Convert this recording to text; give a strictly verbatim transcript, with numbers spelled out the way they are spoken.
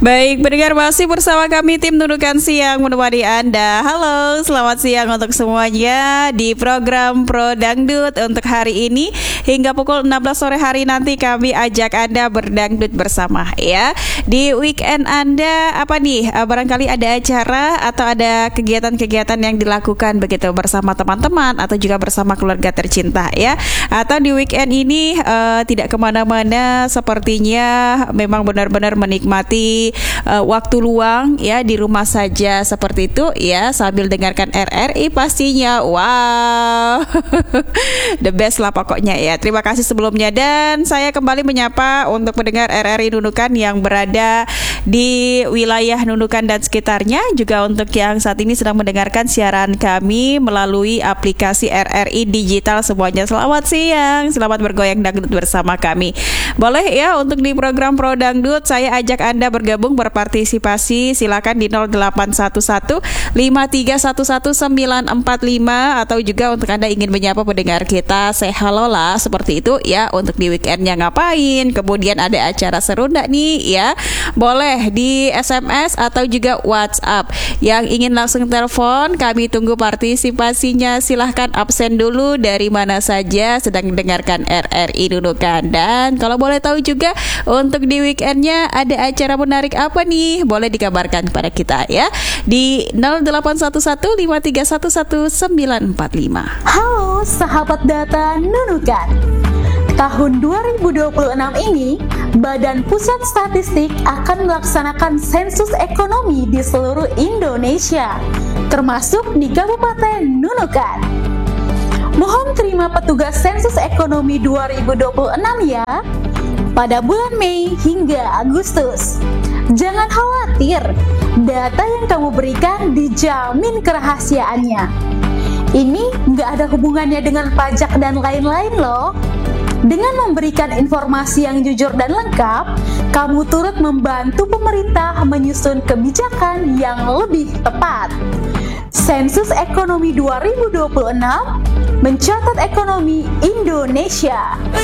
Baik, pendengar masih bersama kami tim Nunukan Siang menemani Anda. Halo, selamat siang untuk semuanya di program Pro Dangdut untuk hari ini hingga pukul enam belas sore hari nanti kami ajak Anda berdangdut bersama ya. Di weekend Anda apa nih? Barangkali ada acara atau ada kegiatan-kegiatan yang dilakukan begitu bersama teman-teman atau juga bersama keluarga tercinta ya. Atau di weekend ini uh, tidak kemana-mana, sepertinya memang benar-benar menikmati Uh, waktu luang ya di rumah saja seperti itu ya, sambil dengarkan R R I pastinya. Wow. The best lah pokoknya ya. Terima kasih sebelumnya, dan saya kembali menyapa untuk pendengar R R I Nunukan yang berada di wilayah Nunukan dan sekitarnya, juga untuk yang saat ini sedang mendengarkan siaran kami melalui aplikasi R R I digital semuanya. Selamat siang, selamat bergoyang dangdut bersama kami. Boleh ya untuk di program Pro Dangdut saya ajak Anda bergabung berpartisipasi, silakan di nol delapan satu satu lima tiga satu satu sembilan empat lima, atau juga untuk Anda ingin menyapa pendengar kita, say halo lah seperti itu ya, untuk di weekendnya ngapain, kemudian ada acara seru enggak nih ya, boleh di S M S atau juga WhatsApp. Yang ingin langsung telepon kami tunggu partisipasinya, silahkan absen dulu dari mana saja sedang mendengarkan R R I Nunukan. Dan kalau boleh tahu juga untuk di weekendnya ada acara menarik apa nih, boleh dikabarkan kepada kita ya di nol delapan satu satu lima tiga satu satu sembilan empat lima. Halo sahabat data Nunukan. Tahun dua ribu dua puluh enam ini, Badan Pusat Statistik akan melaksanakan sensus ekonomi di seluruh Indonesia, termasuk di Kabupaten Nunukan. Mohon terima petugas sensus ekonomi dua ribu dua puluh enam ya, pada bulan Mei hingga Agustus. Jangan khawatir, data yang kamu berikan dijamin kerahasiaannya. Ini nggak ada hubungannya dengan pajak dan lain-lain loh. Dengan memberikan informasi yang jujur dan lengkap, kamu turut membantu pemerintah menyusun kebijakan yang lebih tepat. Sensus Ekonomi dua ribu dua puluh enam mencatat ekonomi Indonesia.